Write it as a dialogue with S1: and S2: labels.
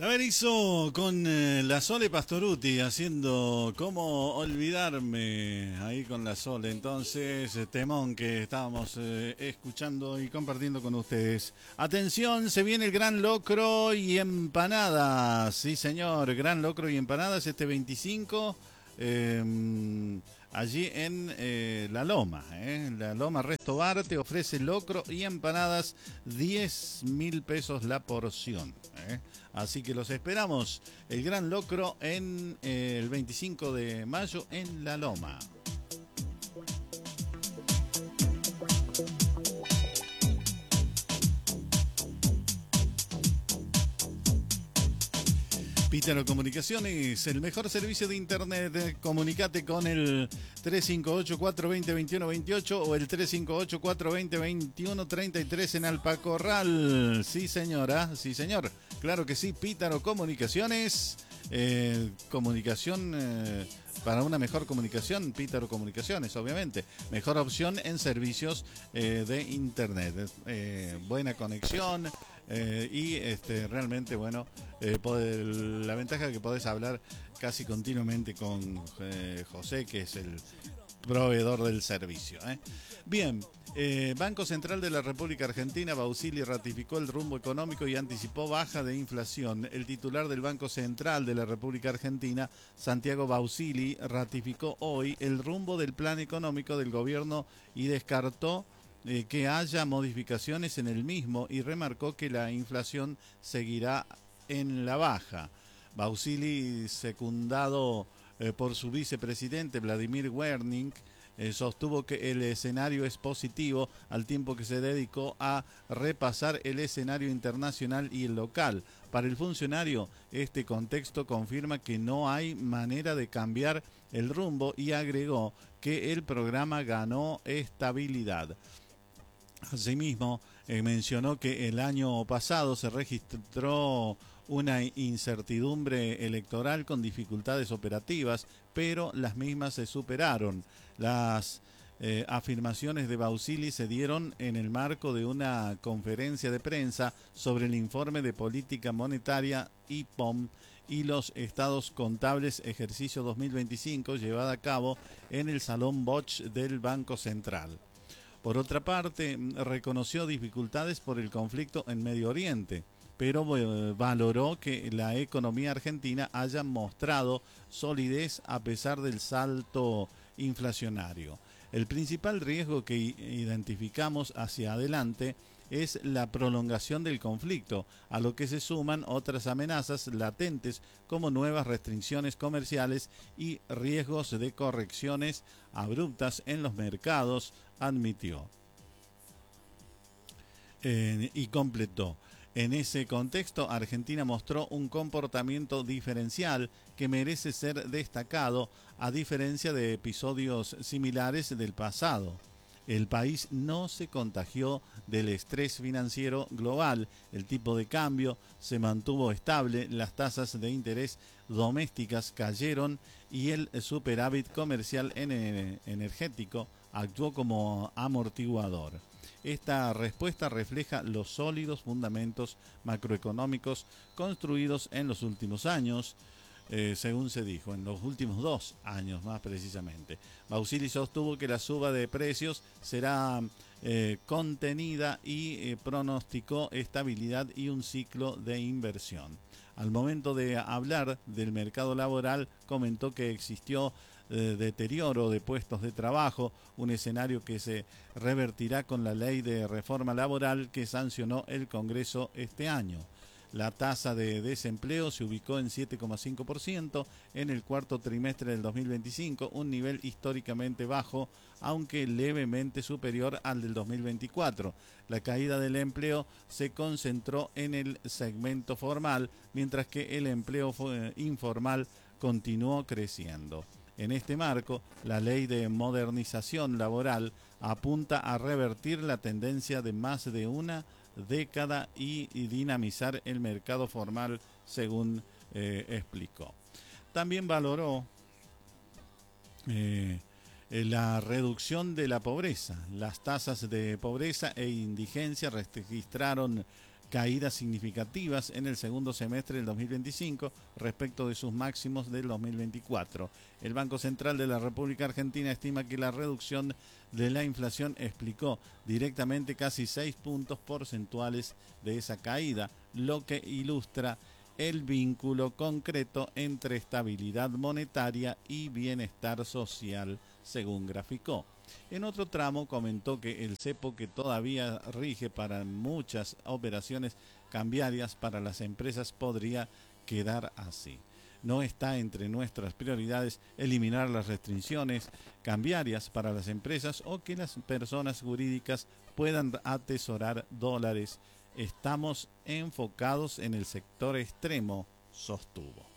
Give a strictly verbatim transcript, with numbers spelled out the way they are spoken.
S1: La Berizo con eh, la Sole Pastoruti haciendo Cómo olvidarme ahí con la Sole. Entonces, eh, temón que estábamos eh, escuchando y compartiendo con ustedes. Atención, se viene el gran locro y empanadas. Sí, señor, gran locro y empanadas este veinticinco. Eh, allí en eh, La Loma, eh. La Loma Resto Bar te ofrece locro y empanadas, diez mil pesos la porción. Eh. Así que los esperamos, el gran locro en eh, el veinticinco de mayo en La Loma. Pítaro Comunicaciones, el mejor servicio de internet. Comunicate con el tres cinco ocho, cuatro dos cero, dos uno dos ocho o el tres cinco ocho, cuatro dos cero, dos uno tres tres en Alpacorral. Sí, señora, sí, señor. Claro que sí, Pítaro Comunicaciones. Eh, comunicación eh, para una mejor comunicación, Pítaro Comunicaciones, obviamente. Mejor opción en servicios eh, de internet. Eh, buena conexión. Eh, y este realmente bueno eh, poder, la ventaja es que podés hablar casi continuamente con eh, José, que es el proveedor del servicio. ¿eh? Bien, eh, Banco Central de la República Argentina, Bausili, ratificó el rumbo económico y anticipó baja de inflación. El titular del Banco Central de la República Argentina, Santiago Bausili, ratificó hoy el rumbo del plan económico del gobierno y descartó Eh, que haya modificaciones en el mismo y remarcó que la inflación seguirá en la baja. Bausili, secundado eh, por su vicepresidente Vladimir Werning, eh, sostuvo que el escenario es positivo al tiempo que se dedicó a repasar el escenario internacional y el local. Para el funcionario, este contexto confirma que no hay manera de cambiar el rumbo y agregó que el programa ganó estabilidad. Asimismo, eh, mencionó que el año pasado se registró una incertidumbre electoral con dificultades operativas, pero las mismas se superaron. Las eh, afirmaciones de Bausili se dieron en el marco de una conferencia de prensa sobre el informe de política monetaria I P O M y los estados contables ejercicio dos mil veinticinco llevada a cabo en el Salón Bosch del Banco Central. Por otra parte, reconoció dificultades por el conflicto en Medio Oriente, pero eh, valoró que la economía argentina haya mostrado solidez a pesar del salto inflacionario. El principal riesgo que identificamos hacia adelante es la prolongación del conflicto, a lo que se suman otras amenazas latentes como nuevas restricciones comerciales y riesgos de correcciones abruptas en los mercados, admitió. Eh, y completó. En ese contexto, Argentina mostró un comportamiento diferencial que merece ser destacado a diferencia de episodios similares del pasado. El país no se contagió del estrés financiero global, el tipo de cambio se mantuvo estable, las tasas de interés domésticas cayeron y el superávit comercial energético actuó como amortiguador. Esta respuesta refleja los sólidos fundamentos macroeconómicos construidos en los últimos años, eh, según se dijo, en los últimos dos años más precisamente. Bausili sostuvo que la suba de precios será eh, contenida y eh, pronosticó estabilidad y un ciclo de inversión. Al momento de hablar del mercado laboral, comentó que existió eh, deterioro de puestos de trabajo, un escenario que se revertirá con la ley de reforma laboral que sancionó el Congreso este año. La tasa de desempleo se ubicó en siete coma cinco por ciento en el cuarto trimestre del dos mil veinticinco, un nivel históricamente bajo, aunque levemente superior al del dos mil veinticuatro. La caída del empleo se concentró en el segmento formal, mientras que el empleo informal continuó creciendo. En este marco, la ley de modernización laboral apunta a revertir la tendencia de más de una década y, y dinamizar el mercado formal, según eh, explicó. También valoró eh, la reducción de la pobreza. Las tasas de pobreza e indigencia registraron caídas significativas en el segundo semestre del dos mil veinticinco respecto de sus máximos del dos mil veinticuatro. El Banco Central de la República Argentina estima que la reducción de la inflación explicó directamente casi seis puntos porcentuales de esa caída, lo que ilustra el vínculo concreto entre estabilidad monetaria y bienestar social, según graficó. En otro tramo comentó que el cepo, que todavía rige para muchas operaciones cambiarias para las empresas, podría quedar así. No está entre nuestras prioridades eliminar las restricciones cambiarias para las empresas o que las personas jurídicas puedan atesorar dólares. Estamos enfocados en el sector extremo, sostuvo.